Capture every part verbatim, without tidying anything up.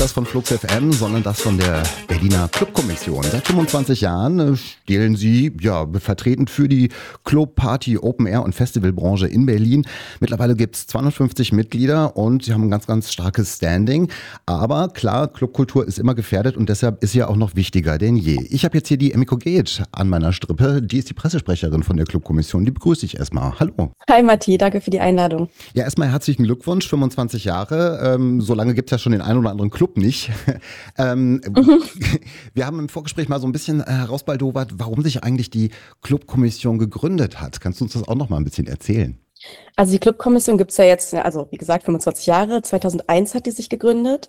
das von Flux F M, sondern das von der Berliner Clubkommission. Seit fünfundzwanzig Jahren stellen sie, ja, vertretend für die Club, Party, Open Air und Festivalbranche in Berlin. Mittlerweile gibt es zweihundertfünfzig Mitglieder und sie haben ein ganz, ganz starkes Standing. Aber klar, Clubkultur ist immer gefährdet und deshalb ist sie ja auch noch wichtiger denn je. Ich habe jetzt hier die Emiko Gage an meiner Strippe. Die ist die Pressesprecherin von der Clubkommission. Die begrüße ich erstmal. Hallo. Hi Matti, danke für die Einladung. Ja, erstmal herzlichen Glückwunsch, fünfundzwanzig Jahre. Ähm, so lange gibt es ja schon den einen oder anderen Club nicht. ähm, mhm. Wir haben im Vorgespräch mal so ein bisschen herausbaldowert, warum sich eigentlich die Clubkommission gegründet hat. Kannst du uns das auch noch mal ein bisschen erzählen? Also die Clubkommission gibt es ja jetzt, also wie gesagt, fünfundzwanzig Jahre. zweitausendeins hat die sich gegründet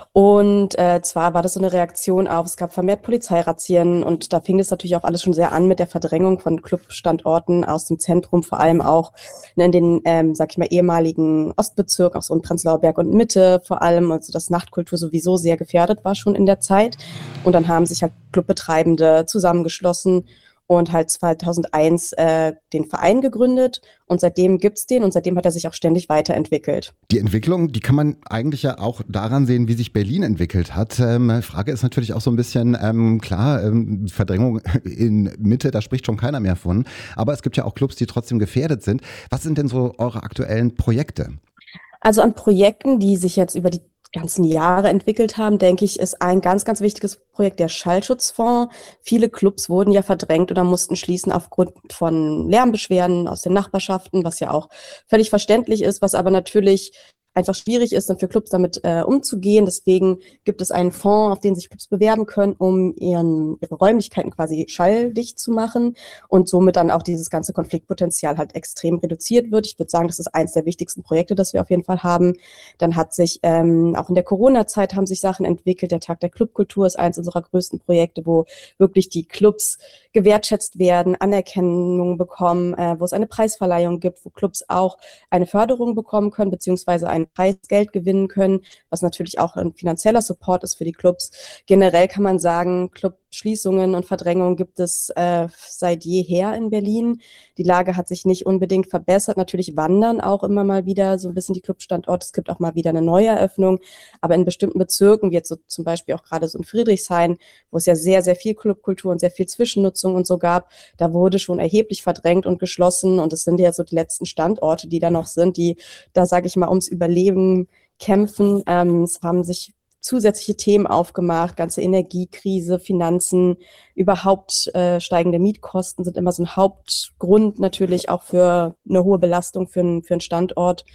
und äh, zwar war das so eine Reaktion auf, es gab vermehrt Polizeirazzien und da fing es natürlich auch alles schon sehr an mit der Verdrängung von Clubstandorten aus dem Zentrum, vor allem auch ne, in den, ähm, sag ich mal, ehemaligen Ostbezirken, auch so in Prenzlauer Berg und Mitte vor allem, also dass Nachtkultur sowieso sehr gefährdet war schon in der Zeit und dann haben sich halt Clubbetreibende zusammengeschlossen und halt zweitausendeins äh, den Verein gegründet und seitdem gibt's den und seitdem hat er sich auch ständig weiterentwickelt. Die Entwicklung, die kann man eigentlich ja auch daran sehen, wie sich Berlin entwickelt hat. Ähm, Frage ist natürlich auch so ein bisschen, ähm, klar, ähm, Verdrängung in Mitte, da spricht schon keiner mehr von, aber es gibt ja auch Clubs, die trotzdem gefährdet sind. Was sind denn so eure aktuellen Projekte? Also an Projekten, die sich jetzt über die ganzen Jahre entwickelt haben, denke ich, ist ein ganz, ganz wichtiges Projekt der Schallschutzfonds. Viele Clubs wurden ja verdrängt oder mussten schließen aufgrund von Lärmbeschwerden aus den Nachbarschaften, was ja auch völlig verständlich ist, was aber natürlich einfach schwierig ist, dann für Clubs damit äh, umzugehen. Deswegen gibt es einen Fonds, auf den sich Clubs bewerben können, um ihren, ihre Räumlichkeiten quasi schalldicht zu machen und somit dann auch dieses ganze Konfliktpotenzial halt extrem reduziert wird. Ich würde sagen, das ist eins der wichtigsten Projekte, das wir auf jeden Fall haben. Dann hat sich ähm, auch in der Corona-Zeit haben sich Sachen entwickelt. Der Tag der Clubkultur ist eins unserer größten Projekte, wo wirklich die Clubs gewertschätzt werden, Anerkennung bekommen, äh, wo es eine Preisverleihung gibt, wo Clubs auch eine Förderung bekommen können, beziehungsweise ein Preisgeld gewinnen können, was natürlich auch ein finanzieller Support ist für die Clubs. Generell kann man sagen, Clubschließungen und Verdrängungen gibt es äh, seit jeher in Berlin. Die Lage hat sich nicht unbedingt verbessert. Natürlich wandern auch immer mal wieder so ein bisschen die Clubstandorte. Es gibt auch mal wieder eine Neueröffnung. Aber in bestimmten Bezirken, wie jetzt so zum Beispiel auch gerade so in Friedrichshain, wo es ja sehr, sehr viel Clubkultur und sehr viel Zwischennutzung und so gab, da wurde schon erheblich verdrängt und geschlossen. Und es sind ja so die letzten Standorte, die da noch sind, die, da sage ich mal, ums Überleben kämpfen. Ähm, es haben sich zusätzliche Themen aufgemacht, ganze Energiekrise, Finanzen, überhaupt äh, steigende Mietkosten sind immer so ein Hauptgrund natürlich auch für eine hohe Belastung für, ein, für einen Standort.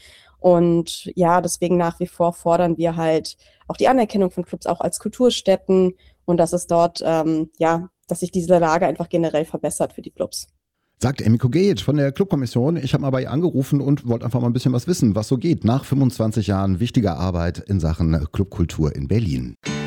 Und ja, deswegen nach wie vor fordern wir halt auch die Anerkennung von Clubs auch als Kulturstätten und dass es dort, ähm, ja, dass sich diese Lage einfach generell verbessert für die Clubs. Sagt Emiko Gage von der Clubkommission. Ich habe mal bei ihr angerufen und wollte einfach mal ein bisschen was wissen, was so geht nach fünfundzwanzig Jahren wichtiger Arbeit in Sachen Clubkultur in Berlin.